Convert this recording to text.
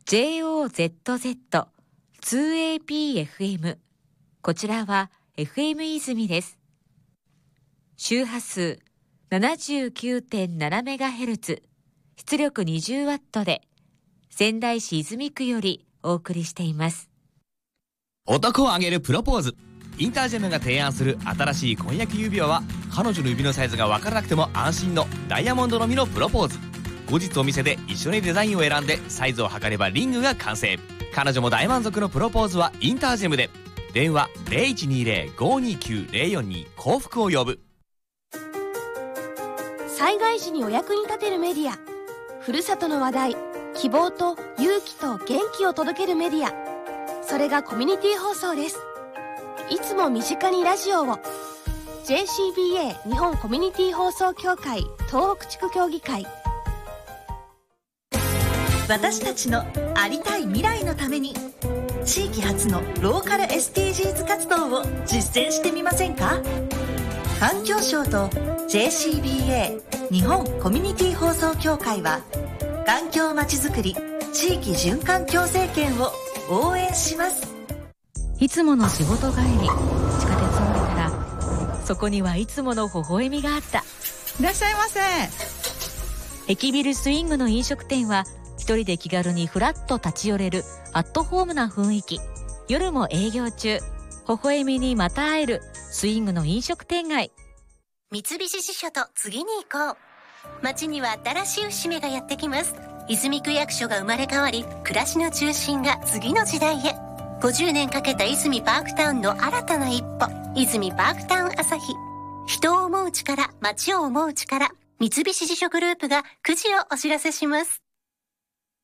JOZZ2APFM。 こちらは FM 泉です。周波数 79.7MHz、 出力 20W で仙台市泉区よりお送りしています。 男をあげるプロポーズ。インタージェムが提案する新しい婚約指輪は、彼女の指のサイズが分からなくても安心のダイヤモンドのみのプロポーズ。後日お店で一緒にデザインを選んでサイズを測ればリングが完成。彼女も大満足のプロポーズはインタージェムで。電話 0120-529-042 幸福を呼ぶ。 災害時にお役に立てるメディア、ふるさとの話題、希望と勇気と元気を届けるメディア、それがコミュニティ放送です。いつも身近にラジオを。 JCBA 日本コミュニティ放送協会東北地区協議会。 私たちのありたい未来のために、地域発のローカル SDGs 活動を実践してみませんか？環境省と JCBA 日本コミュニティ放送協会は、環境まちづくり地域循環共生圏を応援します。 いつもの仕事帰り、地下鉄を降りたら、そこにはいつもの微笑みがあった。 いらっしゃいませ。 駅ビルスイングの飲食店は、一人で気軽にフラッと立ち寄れるアットホームな雰囲気。夜も営業中。微笑みにまた会えるスイングの飲食店街。 三菱地所と次に行こう。街には新しい節目がやってきます。泉区役所が生まれ変わり、暮らしの中心が次の時代へ。50年かけた泉パークタウンの新たな一歩。泉パークタウン朝日。人を思う力、街を思う力。三菱地所グループが9時をお知らせします。